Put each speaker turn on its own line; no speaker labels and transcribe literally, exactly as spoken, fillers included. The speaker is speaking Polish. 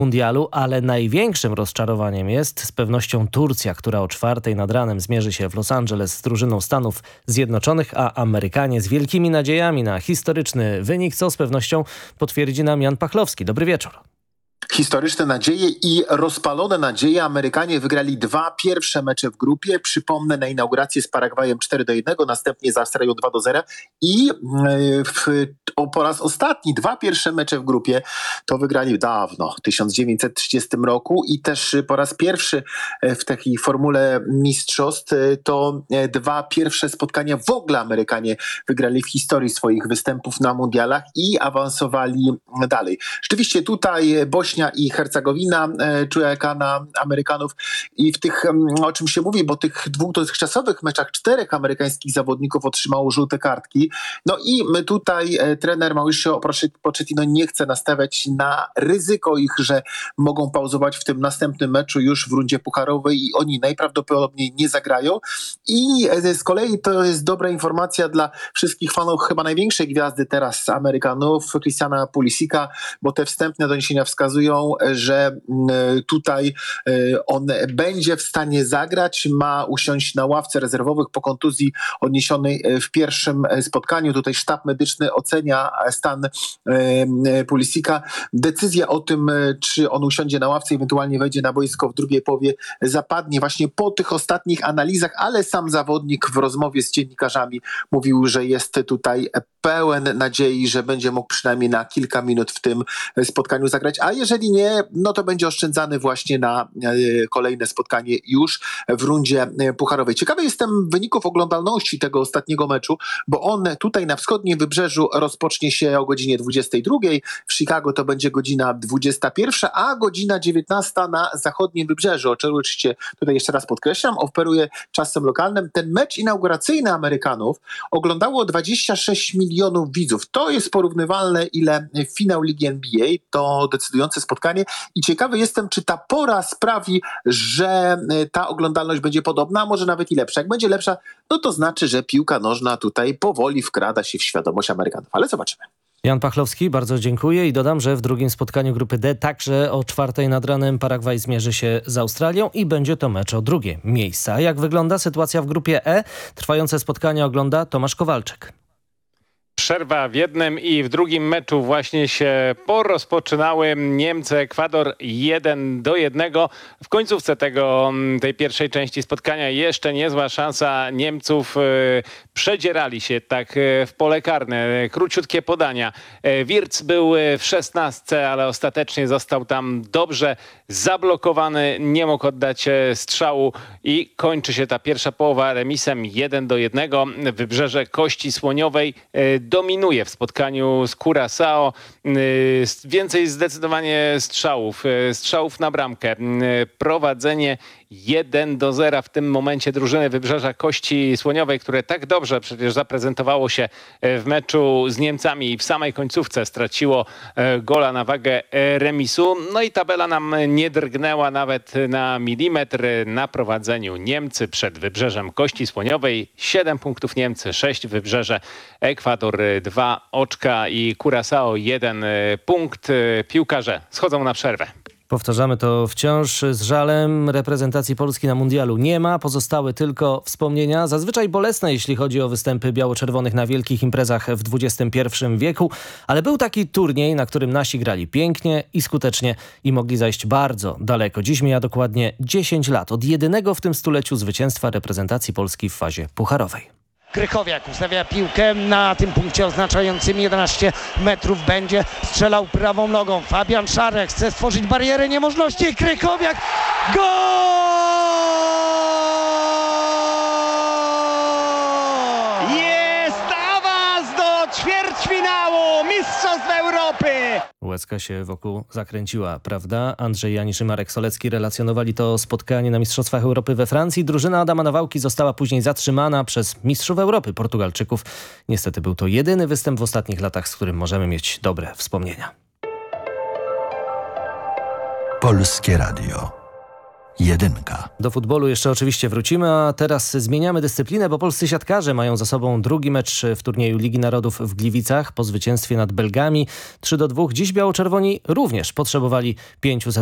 mundialu, ale największym rozczarowaniem jest z pewnością Turcja, która o czwartej nad ranem zmierzy się w Los Angeles z drużyną Stanów Zjednoczonych, a Amerykanie z wielkimi nadziejami na historyczny wynik, co z pewnością potwierdzi nam Jan Pachlowski. Dobry wieczór.
Historyczne nadzieje i rozpalone nadzieje. Amerykanie wygrali dwa pierwsze mecze w grupie. Przypomnę, na inaugurację z Paragwajem cztery do jednego, następnie z Australią dwa do zera i w, o, po raz ostatni dwa pierwsze mecze w grupie to wygrali dawno, w tysiąc dziewięćset trzydziestym roku i też po raz pierwszy w takiej formule mistrzostw to dwa pierwsze spotkania w ogóle Amerykanie wygrali w historii swoich występów na mundialach i awansowali dalej. Rzeczywiście tutaj Bośnia i Hercegowina e, czeka na Amerykanów i w tych, o czym się mówi, bo tych dwóch dotychczasowych meczach czterech amerykańskich zawodników otrzymało żółte kartki. No i my tutaj e, trener Mauricio Pochettino nie chce nastawiać na ryzyko ich, że mogą pauzować w tym następnym meczu już w rundzie pucharowej i oni najprawdopodobniej nie zagrają. I e, z kolei to jest dobra informacja dla wszystkich fanów chyba największej gwiazdy teraz Amerykanów, Christiana Pulisic'a, bo te wstępne doniesienia wskazują, że tutaj on będzie w stanie zagrać, ma usiąść na ławce rezerwowych po kontuzji odniesionej w pierwszym spotkaniu. Tutaj sztab medyczny ocenia stan Pulisic'a. Decyzja o tym, czy on usiądzie na ławce, ewentualnie wejdzie na boisko w drugiej połowie, zapadnie właśnie po tych ostatnich analizach, ale sam zawodnik w rozmowie z dziennikarzami mówił, że jest tutaj pełen nadziei, że będzie mógł przynajmniej na kilka minut w tym spotkaniu zagrać, a jeżeli nie, no to będzie oszczędzany właśnie na e, kolejne spotkanie już w rundzie e, pucharowej. Ciekawy jestem wyników oglądalności tego ostatniego meczu, bo on tutaj na wschodnim wybrzeżu rozpocznie się o godzinie dwudziestej drugiej, w Chicago to będzie godzina dwudziesta pierwsza, a godzina dziewiętnasta na zachodnim wybrzeżu. Oczywiście tutaj jeszcze raz podkreślam, operuję czasem lokalnym. Ten mecz inauguracyjny Amerykanów oglądało dwadzieścia sześć milionów widzów. To jest porównywalne, ile finał Ligi N B A, to decydujące spotkanie i ciekawy jestem, czy ta pora sprawi, że ta oglądalność będzie podobna, a może nawet i lepsza. Jak będzie lepsza, no to znaczy, że piłka nożna tutaj powoli wkrada się w świadomość Amerykanów, ale zobaczymy.
Jan Pachlowski, bardzo dziękuję i dodam, że w drugim spotkaniu grupy D także o czwartej nad ranem Paragwaj zmierzy się z Australią i będzie to mecz o drugie miejsce. A jak wygląda sytuacja w grupie E? Trwające spotkanie ogląda Tomasz Kowalczyk.
Przerwa w jednym i w drugim meczu właśnie się porozpoczynały. Niemcy, Ekwador jeden do jednego. W końcówce tego, tej pierwszej części spotkania jeszcze niezła szansa Niemców. Przedzierali się tak w pole karne. Króciutkie podania. Wirtz był w szesnastce, ale ostatecznie został tam dobrze zablokowany. Nie mógł oddać strzału i kończy się ta pierwsza połowa remisem jeden do jednego. Wybrzeże Kości Słoniowej dominuje w spotkaniu z Curaçao. Więcej zdecydowanie strzałów, strzałów na bramkę. Prowadzenie jeden do zera w tym momencie drużyny Wybrzeża Kości Słoniowej, które tak dobrze przecież zaprezentowało się w meczu z Niemcami i w samej końcówce straciło gola na wagę remisu. No i tabela nam nie drgnęła nawet na milimetr. Na prowadzeniu Niemcy przed Wybrzeżem Kości Słoniowej. siedem punktów Niemcy, sześć Wybrzeże, Ekwador dwa oczka i Curaçao jeden punkt. Piłkarze schodzą na przerwę.
Powtarzamy to wciąż z żalem. Reprezentacji Polski na mundialu nie ma. Pozostały tylko wspomnienia, zazwyczaj bolesne, jeśli chodzi o występy biało-czerwonych na wielkich imprezach w dwudziestym pierwszym wieku. Ale był taki turniej, na którym nasi grali pięknie i skutecznie i mogli zajść bardzo daleko. Dziś mija dokładnie dziesięć lat od jedynego w tym stuleciu zwycięstwa reprezentacji Polski w fazie pucharowej.
Krychowiak ustawia piłkę na tym punkcie oznaczającym jedenaście metrów. Będzie strzelał prawą nogą. Fabian Szarek chce stworzyć barierę niemożności. Krychowiak. Gol! Jest awans do ćwierćfinału Mistrzostw Europy!
Łezka się wokół zakręciła, prawda? Andrzej Janisz i Marek Solecki relacjonowali to spotkanie na Mistrzostwach Europy we Francji. Drużyna Adama Nawałki została później zatrzymana przez mistrzów Europy, Portugalczyków. Niestety był to jedyny występ w ostatnich latach, z którym możemy mieć dobre wspomnienia.
Polskie Radio. Jedynka.
Do futbolu jeszcze oczywiście wrócimy, a teraz zmieniamy dyscyplinę, bo polscy siatkarze mają za sobą drugi mecz w turnieju Ligi Narodów w Gliwicach po zwycięstwie nad Belgami trzy do dwóch. Dziś biało-czerwoni również potrzebowali pięciu